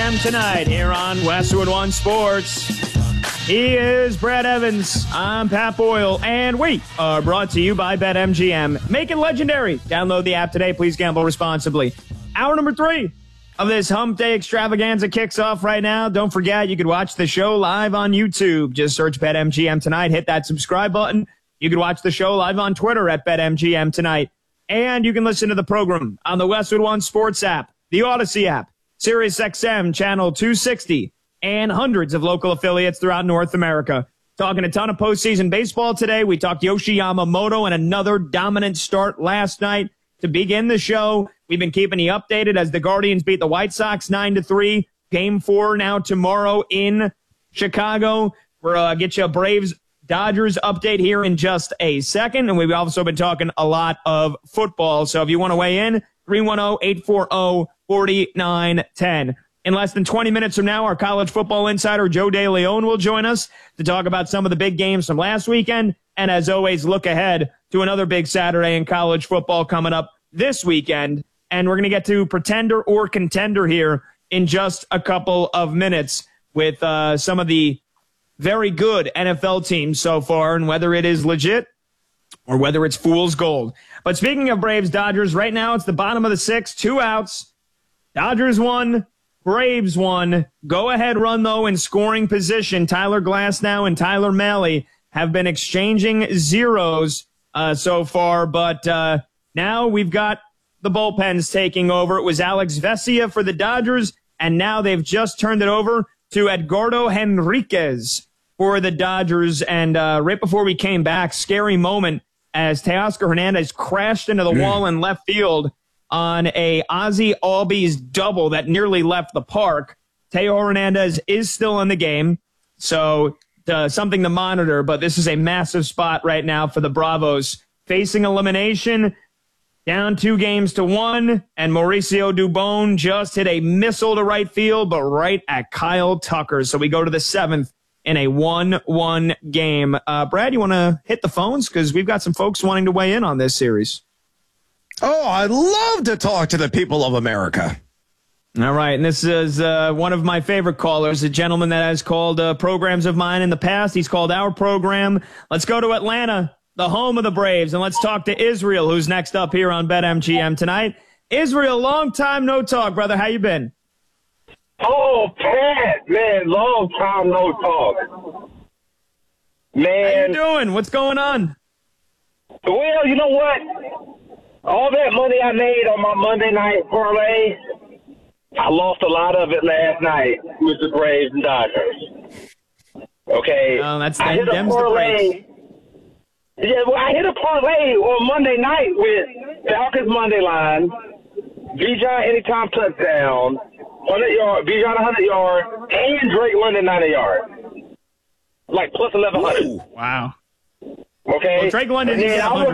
BetMGM tonight here on Westwood One Sports. He is Brad Evans. I'm Pat Boyle, and we are brought to you by BetMGM. Make it legendary. Download the app today. Please gamble responsibly. Hour number 3 of this Hump Day extravaganza kicks off right now. Don't forget, you can watch the show live on YouTube. Just search BetMGM tonight. Hit that subscribe button. You can watch the show live on Twitter at BetMGM tonight. And you can listen to the program on the Westwood One Sports app, the Odyssey app, SiriusXM Channel 260, and hundreds of local affiliates throughout North America. Talking a ton of postseason baseball today. We talked Yoshi Yamamoto and another dominant start last night to begin the show. We've been keeping you updated as the Guardians beat the White Sox 9-3. Game 4 now tomorrow in Chicago. We'll get you a Braves-Dodgers update here in just a second. And we've also been talking a lot of football. So if you want to weigh in, 310-840-4910. In less than 20 minutes from now, our college football insider Joe DeLeon will join us to talk about some of the big games from last weekend. And as always, look ahead to another big Saturday in college football coming up this weekend. And we're going to get to pretender or contender here in just a couple of minutes with some of the very good NFL teams so far and whether it is legit or whether it's fool's gold. But speaking of Braves-Dodgers, right now it's the bottom of the 6th, 2 outs. Dodgers won, Braves won. Go-ahead run, though, in scoring position. Tyler Glasnow and Tyler Mahle have been exchanging zeros so far, but now we've got the bullpens taking over. It was Alex Vesia for the Dodgers, and now they've just turned it over to Edgardo Henriquez for the Dodgers. And right before we came back, scary moment as Teoscar Hernandez crashed into the wall in left field on a Ozzie Albies double that nearly left the park. Teo Hernandez is still in the game, so something to monitor, but this is a massive spot right now for the Bravos. Facing elimination, down 2-1, and Mauricio Dubon just hit a missile to right field, but right at Kyle Tucker. So we go to the 7th in a 1-1 game. Brad, you want to hit the phones? Because we've got some folks wanting to weigh in on this series. Oh, I'd love to talk to the people of America. All right, and this is one of my favorite callers, a gentleman that has called programs of mine in the past. He's called our program. Let's go to Atlanta, the home of the Braves, and let's talk to Israel, who's next up here on BetMGM tonight. Israel, long time no talk, brother. How you been? Oh, Pat, man, long time no talk. Man. How you doing? What's going on? Well, you know what? All that money I made on my Monday night parlay, I lost a lot of it last night with the Braves and Dodgers. Okay. That's I hit a them's parlay. Yeah, well, I hit a parlay on Monday night with Falcons Monday line, Bijan anytime touchdown, 100 yard, Bijan 100 yard, and Drake London 90 yard. Like plus 1,100. Wow. Okay. Well, Drake London is